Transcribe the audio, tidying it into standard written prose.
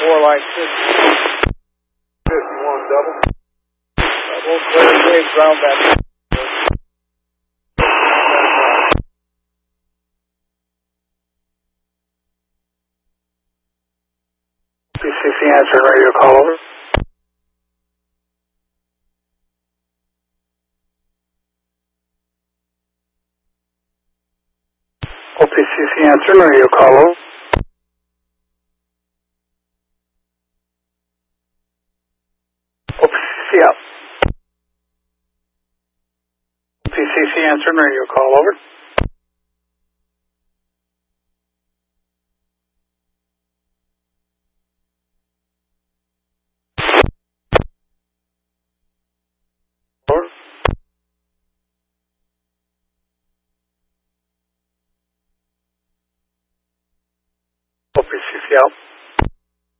line 6. 51 double. Double, clear, engage, ground back. PCC answer, radio call over. OPCC answer, radio call over. OPCC up. OPCC answer, radio call over. Over. OPCC out.